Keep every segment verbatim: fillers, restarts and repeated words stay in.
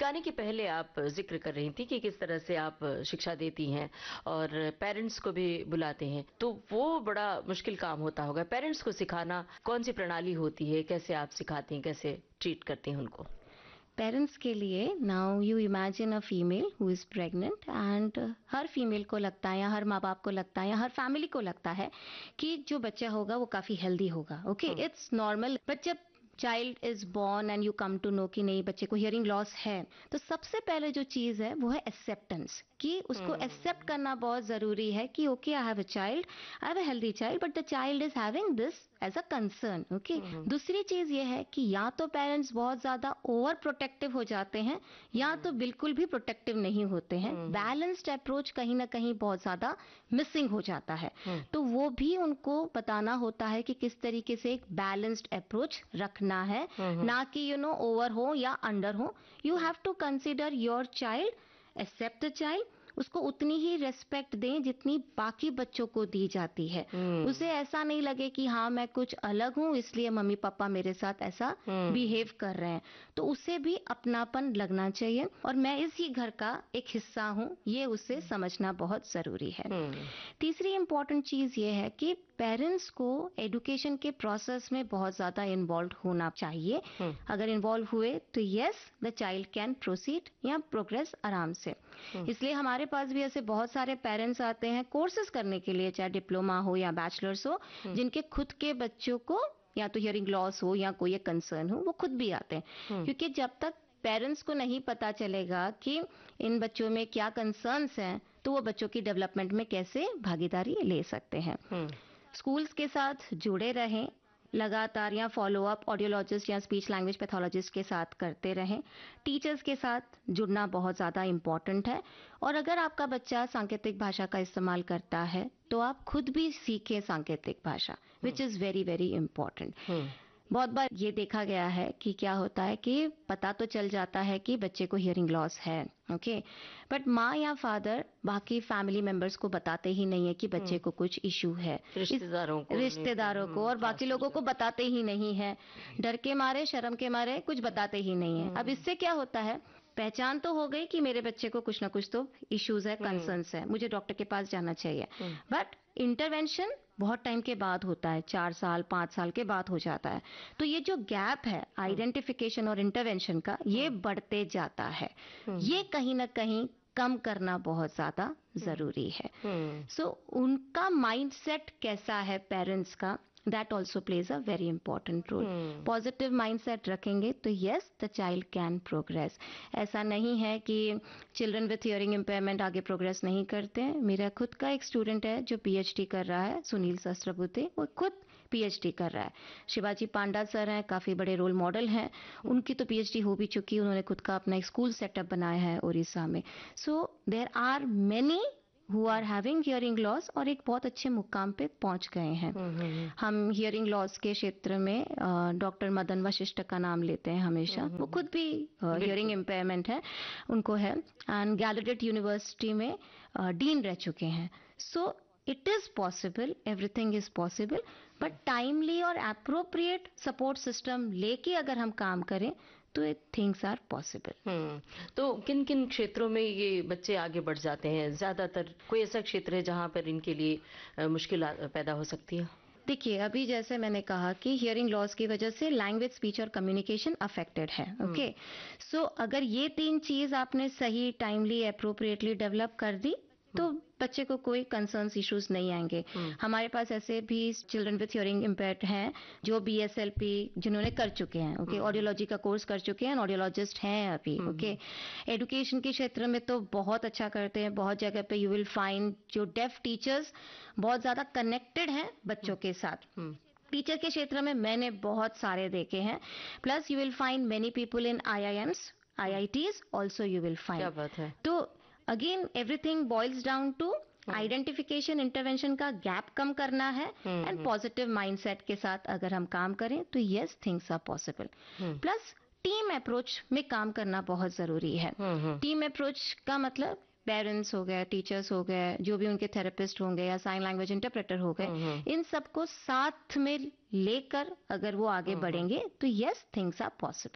गाने के पहले आप जिक्र कर रही थी कि किस तरह से आप शिक्षा देती हैं और पेरेंट्स को भी बुलाते हैं, तो वो बड़ा मुश्किल काम होता होगा। पेरेंट्स को सिखाना कौन सी प्रणाली होती है, कैसे आप सिखाती हैं, कैसे ट्रीट करती हैं उनको? पेरेंट्स के लिए, now you imagine a female who is pregnant and her female को लगता है या हर माँ बाप को लगता है या हर फैमिली को लगता है कि जो बच्चा होगा वो काफी हेल्दी होगा। Okay, it's normal. बट जब child is born and you come to know कि नहीं, बच्चे को हियरिंग लॉस है, तो सबसे पहले जो चीज है वो है एक्सेप्टेंस, कि उसको एक्सेप्ट करना बहुत जरूरी है कि okay, I have a child, I have a healthy child, but the child is having this as a concern. Okay, दूसरी चीज ये है कि या तो पेरेंट्स बहुत ज्यादा ओवर प्रोटेक्टिव हो जाते हैं या तो बिल्कुल भी प्रोटेक्टिव नहीं होते हैं। बैलेंस्ड अप्रोच कहीं ना कहीं बहुत ज्यादा मिसिंग हो जाता है, तो वो भी उनको बताना होता है कि किस तरीके से एक बैलेंस्ड अप्रोच रखना है, ना कि यू नो ओवर हो या अंडर हो। You have to consider your child, accept the child, उसको उतनी ही रेस्पेक्ट दें जितनी बाकी बच्चों को दी जाती है। hmm. उसे ऐसा नहीं लगे कि हाँ मैं कुछ अलग हूँ इसलिए मम्मी पापा मेरे साथ ऐसा hmm. बिहेव कर रहे हैं, तो उसे भी अपनापन लगना चाहिए और मैं इसी घर का एक हिस्सा हूँ, ये उसे hmm. समझना बहुत जरूरी है। hmm. तीसरी इम्पोर्टेंट चीज ये है कि पेरेंट्स को एजुकेशन के प्रोसेस में बहुत ज्यादा इन्वॉल्व होना चाहिए। hmm. अगर इन्वॉल्व हुए तो yes, the child can proceed या प्रोग्रेस आराम से। hmm. इसलिए हमारे पास भी ऐसे बहुत सारे पेरेंट्स आते हैं कोर्सेज करने के लिए, चाहे डिप्लोमा हो या बैचलर्स हो, hmm. जिनके खुद के बच्चों को या तो हियरिंग लॉस हो या कोई एक कंसर्न हो, वो खुद भी आते हैं। hmm. क्योंकि जब तक पेरेंट्स को नहीं पता चलेगा कि इन बच्चों में क्या कंसर्न्स हैं, तो वो बच्चों की डेवलपमेंट में कैसे भागीदारी ले सकते हैं। hmm. स्कूल्स के साथ जुड़े रहें, लगातार या फॉलो अप ऑडियोलॉजिस्ट या स्पीच लैंग्वेज पैथोलॉजिस्ट के साथ करते रहें। टीचर्स के साथ जुड़ना बहुत ज़्यादा इम्पॉर्टेंट है, और अगर आपका बच्चा सांकेतिक भाषा का इस्तेमाल करता है तो आप खुद भी सीखें सांकेतिक भाषा, which is very very important. बहुत बार ये देखा गया है कि क्या होता है कि पता तो चल जाता है कि बच्चे को हियरिंग लॉस है, ओके, बट माँ या फादर बाकी फैमिली मेंबर्स को बताते ही नहीं है कि बच्चे को कुछ इशू है, रिश्तेदारों को रिश्तेदारों को और बाकी लोगों को बताते ही नहीं है, डर के मारे, शर्म के मारे कुछ बताते ही नहीं है। अब इससे क्या होता है, पहचान तो हो गई कि मेरे बच्चे को कुछ ना कुछ तो इश्यूज है, कंसर्न्स है, मुझे डॉक्टर के पास जाना चाहिए, बट इंटरवेंशन बहुत टाइम के बाद होता है, चार साल पांच साल के बाद हो जाता है। तो ये जो गैप है आइडेंटिफिकेशन और इंटरवेंशन का, ये बढ़ते जाता है। ये कहीं ना कहीं कम करना बहुत ज्यादा जरूरी है। सो so, उनका माइंडसेट कैसा है पेरेंट्स का, that also plays a very important role. hmm. Positive mindset रखेंगे तो yes, the child can progress. ऐसा नहीं है कि children with hearing impairment आगे progress नहीं करते हैं। मेरा खुद का एक स्टूडेंट है जो पीएचडी कर रहा है, सुनील सहस्त्रबुद्धे, वो खुद पीएचडी कर रहा है। शिवाजी पांडा सर हैं, काफी बड़े रोल मॉडल हैं, उनकी तो पीएचडी हो भी चुकी है, उन्होंने खुद का अपना एक स्कूल सेटअप बनाया है उड़ीसा में। So there are many who are having hearing loss और एक बहुत अच्छे मुकाम पे पहुंच गए हैं। hmm. हम हियरिंग लॉस के क्षेत्र में डॉक्टर मदन वशिष्ठ का नाम लेते हैं हमेशा। hmm. वो खुद भी हियरिंग uh, इम्पेयरमेंट है, उनको है, एंड गैलाडेट यूनिवर्सिटी में डीन uh, रह चुके हैं। So it is possible, everything is possible, but timely और अप्रोप्रिएट सपोर्ट सिस्टम लेके अगर हम काम करें तो थिंग्स आर पॉसिबल। तो किन किन क्षेत्रों में ये बच्चे आगे बढ़ जाते हैं? ज्यादातर कोई ऐसा क्षेत्र है जहां पर इनके लिए मुश्किल पैदा हो सकती है? देखिए, अभी जैसे मैंने कहा कि हियरिंग लॉस की वजह से लैंग्वेज, स्पीच और कम्युनिकेशन अफेक्टेड है। ओके, सो अगर ये तीन चीज आपने सही, टाइमली, अप्रोप्रिएटली डेवलप कर दी तो बच्चे को कोई कंसर्न्स इश्यूज नहीं आएंगे। hmm. हमारे पास ऐसे भी चिल्ड्रन विथ हियरिंग इम्पेयर्ड हैं जो बीएसएलपी जिन्होंने कर चुके हैं, ओके, ऑडियोलॉजी का कोर्स कर चुके हैं, ऑडियोलॉजिस्ट हैं अभी। ओके, एजुकेशन के क्षेत्र में तो बहुत अच्छा करते हैं। बहुत जगह पे यू विल फाइंड जो डेफ टीचर्स बहुत ज्यादा कनेक्टेड हैं बच्चों के साथ। hmm. टीचर के क्षेत्र में मैंने बहुत सारे देखे हैं। Plus you will find many people in I I AIIMS, I I Ts also you will find. क्या बात है। तो again everything boils down to identification, intervention का गैप कम करना है, एंड पॉजिटिव माइंडसेट के साथ अगर हम काम करें तो yes, things are possible. Plus team approach में काम करना बहुत जरूरी है। टीम अप्रोच का मतलब पेरेंट्स हो गए, टीचर्स हो गए, जो भी उनके थेरेपिस्ट होंगे या साइन लैंग्वेज इंटरप्रेटर हो गए, इन सबको साथ में लेकर अगर वो आगे बढ़ेंगे तो यस, थिंग्स आर पॉसिबल।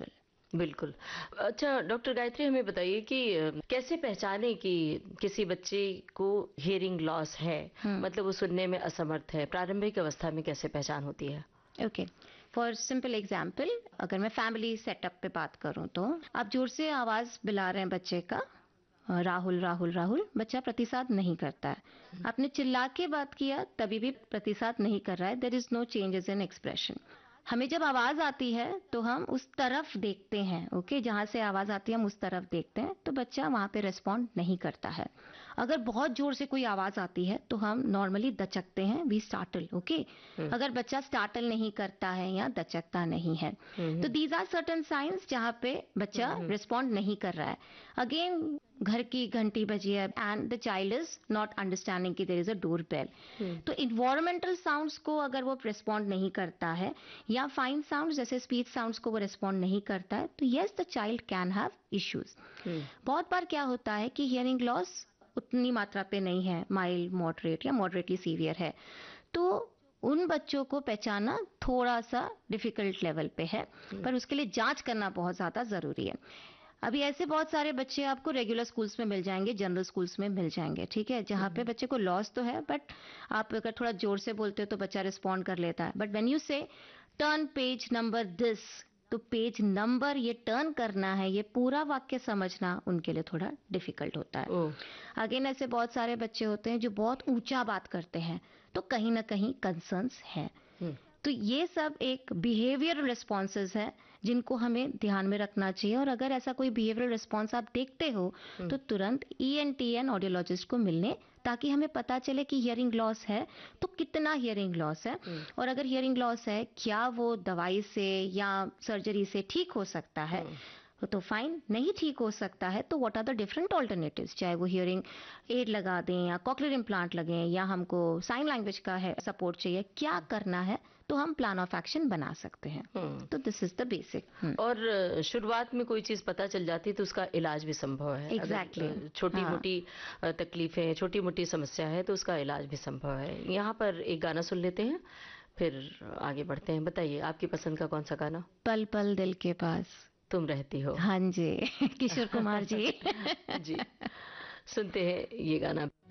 बिल्कुल। अच्छा डॉक्टर गायत्री, हमें बताइए कि अ, कैसे पहचाने कि किसी बच्चे को हियरिंग लॉस है, हम्म मतलब वो सुनने में असमर्थ है, प्रारंभिक अवस्था में कैसे पहचान होती है? ओके, फॉर सिंपल एग्जांपल, अगर मैं फैमिली सेटअप पे बात करूं तो आप जोर से आवाज बुला रहे हैं बच्चे का, अ, राहुल राहुल राहुल, बच्चा प्रतिसाद नहीं करता है। आपने चिल्ला के बात किया तभी भी प्रतिसाद नहीं कर रहा है, there is no changes in expression. हमें जब आवाज आती है तो हम उस तरफ देखते हैं, ओके, जहां से आवाज आती है हम उस तरफ देखते हैं, तो बच्चा वहां पे रिस्पॉन्ड नहीं करता है। अगर बहुत जोर से कोई आवाज आती है तो हम नॉर्मली दचकते हैं, वी स्टार्टल, ओके। हम्म अगर बच्चा स्टार्टल नहीं करता है या दचकता नहीं है, तो हम्म दीज आर सर्टन साइंस जहां पे बच्चा हम्म रिस्पॉन्ड नहीं कर रहा है। अगेन, घर की घंटी बजी है and the child is not understanding कि there is a door bell, हम्म तो इन्वायरमेंटल साउंड्स को अगर वो रिस्पॉन्ड नहीं करता है या फाइन साउंड्स जैसे स्पीच साउंड्स को वो रिस्पॉन्ड नहीं करता है, तो yes, the child can have issues. हम्म बहुत बार क्या होता है कि हियरिंग लॉस उतनी मात्रा पे नहीं है, माइल्ड, मॉडरेट या मॉडरेटली सीवियर है, तो उन बच्चों को पहचानना थोड़ा सा डिफिकल्ट लेवल पे है, हम्म पर उसके लिए जांच करना बहुत ज्यादा जरूरी है। अभी ऐसे बहुत सारे बच्चे आपको रेगुलर स्कूल्स में मिल जाएंगे, जनरल स्कूल्स में मिल जाएंगे, ठीक है, जहाँ पे हम्म बच्चे को लॉस तो है, बट आप अगर थोड़ा जोर से बोलते हो तो बच्चा रिस्पॉन्ड कर लेता है। बट व्हेन यू से टर्न पेज नंबर दिस, तो पेज नंबर ये टर्न करना है, ये पूरा वाक्य समझना उनके लिए थोड़ा डिफिकल्ट होता है। ओ अगेन, ऐसे बहुत सारे बच्चे होते हैं जो बहुत ऊंचा बात करते हैं, तो कहीं ना कहीं कंसर्न्स हैं। हम्म तो ये सब एक बिहेवियर रिस्पॉन्सेज है जिनको हमें ध्यान में रखना चाहिए, और अगर ऐसा कोई बिहेवियरल रिस्पॉन्स आप देखते हो हम्म तो तुरंत E N T and audiologist को मिलने, ताकि हमें पता चले कि हियरिंग लॉस है तो कितना हियरिंग लॉस है, हम्म और अगर हियरिंग लॉस है क्या वो दवाई से या सर्जरी से ठीक हो सकता है, हम्म तो फाइन, नहीं ठीक हो सकता है तो what are the different alternatives, चाहे वो हियरिंग एड लगा दें या कॉक्लियर इम्प्लांट लगें या हमको साइन लैंग्वेज का है सपोर्ट चाहिए, क्या करना है, तो हम प्लान ऑफ एक्शन बना सकते हैं। हम्म तो दिस इज द बेसिक। और अ, शुरुआत में कोई चीज पता चल जाती है तो उसका इलाज भी संभव है, एग्जैक्टली, अगर छोटी हाँ, मोटी तकलीफें, छोटी मोटी समस्या है तो उसका इलाज भी संभव है। यहाँ पर एक गाना सुन लेते हैं, फिर आगे बढ़ते हैं। बताइए आपकी पसंद का कौन सा गाना? पल पल दिल के पास। तुम रहती हो। हाँ जी, किशोर कुमार जी। जी, सुनते हैं ये गाना।